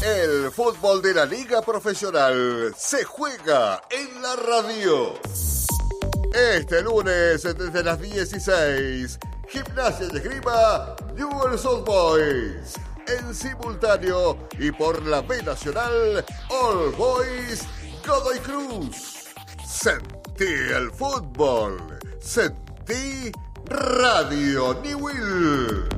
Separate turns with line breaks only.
El fútbol de la Liga Profesional se juega en la radio. Este lunes desde las 16, Gimnasia y Esgrima Newell's Old Boys. En simultáneo y por la B Nacional, All Boys Godoy Cruz. Sentí el fútbol. Sentí Radio Newell.